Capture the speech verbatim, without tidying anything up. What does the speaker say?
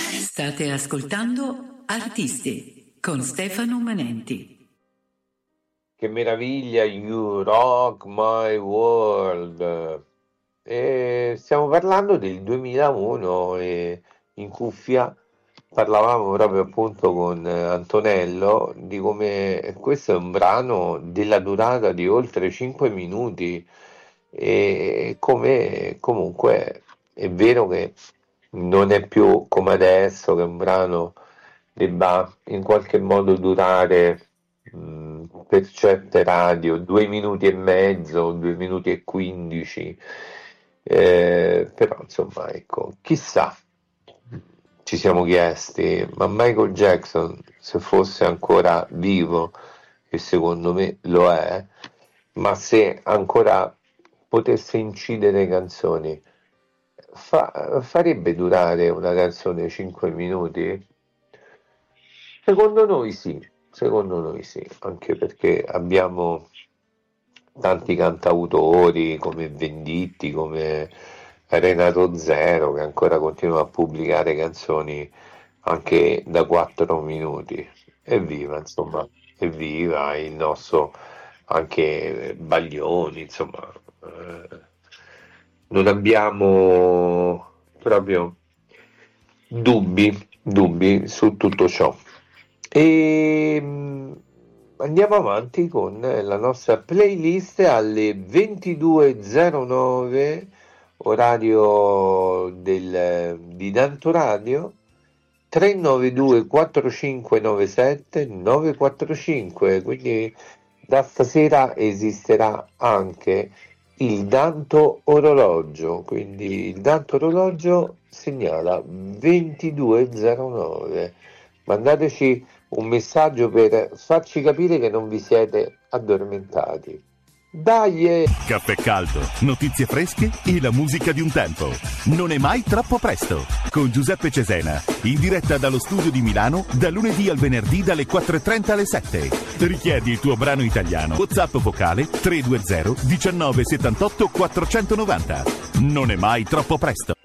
State ascoltando Artisti con Stefano Manenti. Che meraviglia, You Rock My World. E stiamo parlando del duemilauno e in cuffia parlavamo proprio appunto con Antonello di come questo è un brano della durata di oltre cinque minuti e come comunque è vero che non è più come adesso che un brano debba in qualche modo durare mh, per certe radio due minuti e mezzo, due minuti e quindici, eh, però insomma ecco, chissà, ci siamo chiesti, ma Michael Jackson se fosse ancora vivo, e secondo me lo è, ma se ancora potesse incidere canzoni, fa- farebbe durare una canzone cinque minuti? Secondo noi sì, secondo noi sì, anche perché abbiamo tanti cantautori come Venditti, come Renato Zero, che ancora continua a pubblicare canzoni anche da quattro minuti. Evviva, insomma, evviva il nostro anche Baglioni, insomma, eh, non abbiamo proprio dubbi, dubbi su tutto ciò. E mm, andiamo avanti con la nostra playlist alle ventidue e zero nove, orario del, di Danto Radio, tre nove due quattro cinque nove sette nove quattro cinque, quindi da stasera esisterà anche il Danto Orologio, quindi il Danto Orologio segnala ventidue e zero nove. Mandateci un messaggio per farci capire che non vi siete addormentati. Dai! Caffè caldo, notizie fresche e la musica di un tempo. Non è mai troppo presto. Con Giuseppe Cesena, in diretta dallo studio di Milano, da lunedì al venerdì dalle quattro e trenta alle sette. Richiedi il tuo brano italiano. WhatsApp vocale tre due zero uno nove sette otto quattro nove zero. Non è mai troppo presto.